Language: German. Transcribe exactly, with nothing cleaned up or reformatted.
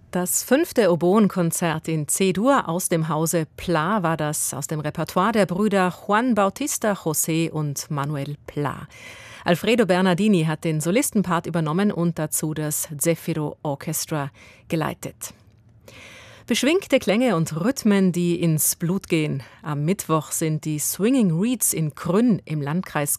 Das fünfte Oboenkonzert in C-Dur aus dem Hause Pla war das, aus dem Repertoire der Brüder Juan Bautista José und Manuel Pla. Alfredo Bernardini hat den Solistenpart übernommen und dazu das Zefiro Orchestra geleitet. Beschwingte Klänge und Rhythmen, die ins Blut gehen. Am Mittwoch sind die Swinging Reeds in Krünn im Landkreis